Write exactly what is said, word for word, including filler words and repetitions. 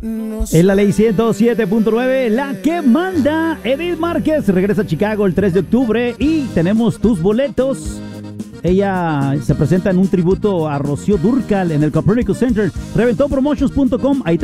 En la ley ciento siete punto nueve, la que manda. Edith Márquez regresa a Chicago el tres de octubre y tenemos tus boletos. Ella se presenta en un tributo a Rocío Dúrcal en el Copernicus Center. Reventó Promotions punto com. Ahí